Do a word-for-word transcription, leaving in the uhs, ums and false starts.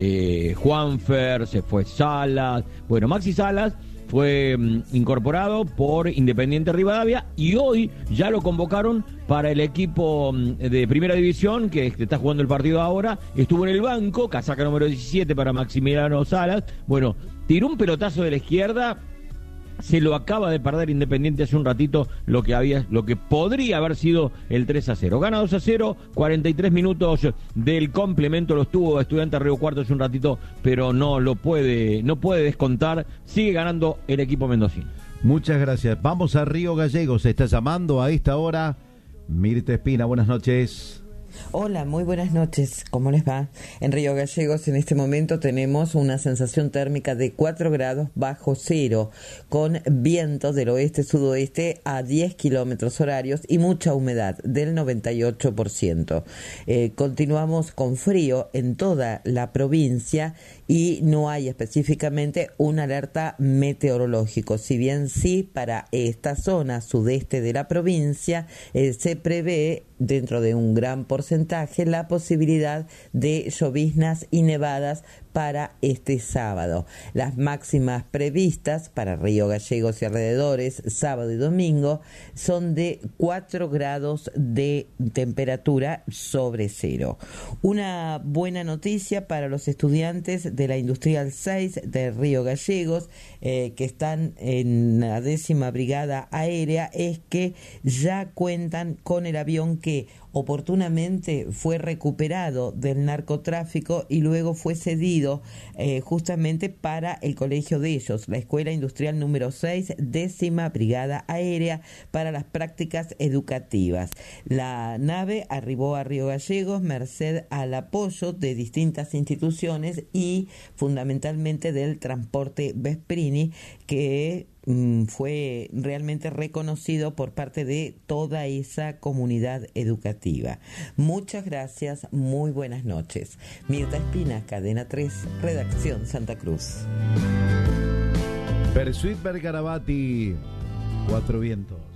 eh, Juanfer, se fue Salas. Bueno, Maxi Salas fue mm, incorporado por Independiente Rivadavia y hoy ya lo convocaron para el equipo mm, de Primera División, que está jugando el partido ahora. Estuvo en el banco, casaca número diecisiete para Maximiliano Salas. Bueno, tiró un pelotazo de la izquierda. Se lo acaba de perder Independiente hace un ratito, lo que había, lo que podría haber sido el tres a cero. Gana dos a cero, cuarenta y tres minutos del complemento los tuvo Estudiantes Río Cuarto hace un ratito, pero no lo puede, no puede descontar. Sigue ganando el equipo mendocino. Muchas gracias. Vamos a Río Gallegos. Se está llamando a esta hora Mirta Espina. Buenas noches. Hola, muy buenas noches, ¿cómo les va? En Río Gallegos en este momento tenemos una sensación térmica de cuatro grados bajo cero, con vientos del oeste-sudoeste a diez kilómetros horarios y mucha humedad del noventa y ocho por ciento. Eh, continuamos con frío en toda la provincia y no hay específicamente una alerta meteorológico, si bien sí para esta zona sudeste de la provincia eh, se prevé dentro de un gran porcentaje la posibilidad de lloviznas y nevadas para este sábado. Las máximas previstas para Río Gallegos y alrededores, sábado y domingo, son de cuatro grados de temperatura sobre cero. Una buena noticia para los estudiantes de la Industrial seis de Río Gallegos, eh, que están en la décima brigada aérea, es que ya cuentan con el avión que oportunamente fue recuperado del narcotráfico y luego fue cedido eh, justamente para el colegio de ellos, la Escuela Industrial número seis, décima brigada aérea, para las prácticas educativas. La nave arribó a Río Gallegos merced al apoyo de distintas instituciones y fundamentalmente del transporte Vesprini, que fue realmente reconocido por parte de toda esa comunidad educativa. Muchas gracias, muy buenas noches. Mirta Espina, Cadena tres, Redacción Santa Cruz. Persuit Bergarabati, Cuatro Vientos.